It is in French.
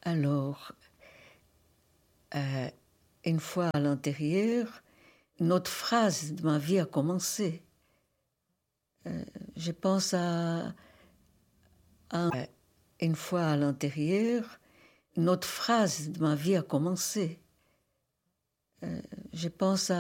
Alors, une fois à l'intérieur, une autre phrase de ma vie a commencé. Je pense une fois à l'intérieur, une autre phrase de ma vie a commencé. Je pense